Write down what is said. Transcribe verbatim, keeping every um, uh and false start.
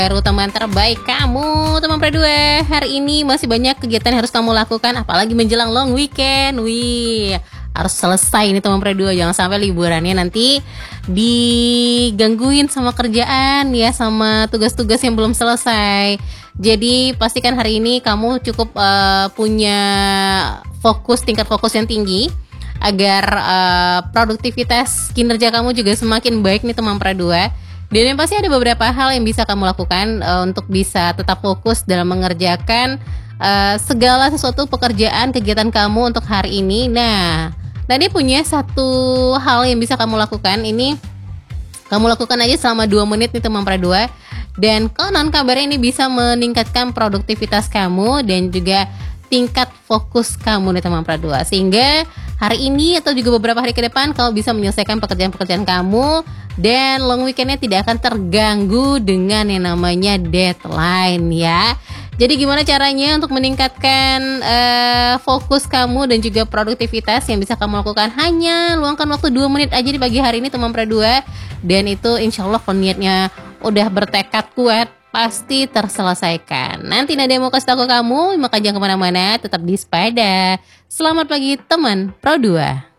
Baru teman terbaik kamu, teman Pro dua. Hari ini masih banyak kegiatan yang harus kamu lakukan, apalagi menjelang long weekend. Wih, harus selesai ini teman Pro dua. Jangan sampai liburannya nanti digangguin sama kerjaan ya, sama tugas-tugas yang belum selesai. Jadi pastikan hari ini kamu cukup uh, punya fokus, tingkat fokus yang tinggi, agar uh, produktivitas kinerja kamu juga semakin baik nih teman Pro dua. Dan yang pasti ada beberapa hal yang bisa kamu lakukan uh, untuk bisa tetap fokus dalam mengerjakan uh, segala sesuatu pekerjaan kegiatan kamu untuk hari ini. Nah, tadi punya satu hal yang bisa kamu lakukan. Ini kamu lakukan aja selama dua menit nih teman Pro dua. Dan konon kabarnya ini bisa meningkatkan produktivitas kamu dan juga tingkat fokus kamu nih teman Pro dua. Sehingga hari ini atau juga beberapa hari ke depan kamu bisa menyelesaikan pekerjaan-pekerjaan kamu dan long weekendnya tidak akan terganggu dengan yang namanya deadline ya. Jadi gimana caranya untuk meningkatkan uh, fokus kamu dan juga produktivitas yang bisa kamu lakukan? Hanya luangkan waktu dua menit aja di pagi hari ini teman Pro dua. Dan itu insya Allah kalau niatnya udah bertekad kuat pasti terselesaikan. Nanti Nadia mau kasih tahu ke kamu, maka jangan kemana-mana, tetap di Sepeda. Selamat pagi teman Pro dua.